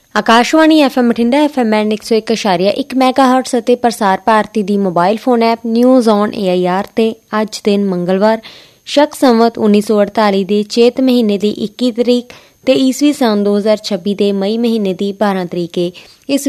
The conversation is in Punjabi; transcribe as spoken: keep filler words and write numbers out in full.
Akashvani F M Bathinda F M N ਇੱਕ ਸੌ ਇੱਕ ਇਸ਼ਾਰੀਆ ਇੱਕ ਮੈਗਾ ਹਰਟਸ ਅਤੇ ਪ੍ਰਸਾਰ ਭਾਰਤੀ ਦੀ mobile phone app news on A I R ਤੇ ਅੱਜ ਦਿਨ ਮੰਗਲਵਾਰ ਸ਼ਕ ਸੰਵਤ ਉੱਨੀ ਸੌ ਅੜਤਾਲੀ ਦੇ ਚੇਤ ਮਹੀਨੇ ਦੀ ਇੱਕੀ ਤਰੀਕ ਤੇ ਈਸਵੀ ਸੰਨ ਦੋ ਹਜ਼ਾਰ ਛੱਬੀ ਦੇ ਮਈ ਮਹੀਨੇ ਦੀ ਬਾਰਾਂ ਤਰੀਕ ਏ। ਇਸ